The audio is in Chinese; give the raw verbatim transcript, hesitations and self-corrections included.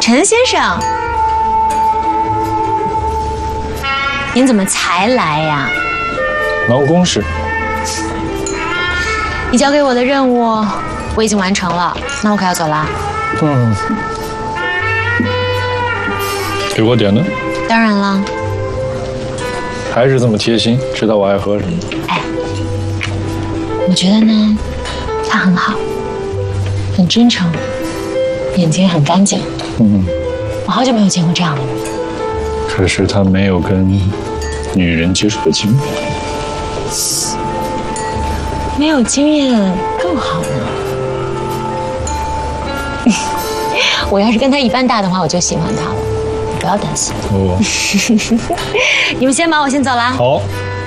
陈先生，您怎么才来呀？ 忙公事。 你交给我的任务我已经完成了，那我可要走了。 嗯。给过点呢？ 当然了。 还是这么贴心，知道我爱喝什么。 哎，我觉得呢，他很好，很真诚，眼睛很干净。 嗯。 我好久没有见过这样的人。 可是他没有跟女人接触的经验。 没有经验更好呢。我要是跟他一般大的话，我就喜欢他了。你不要担心。 哦。 你们先忙，我先走了。 好。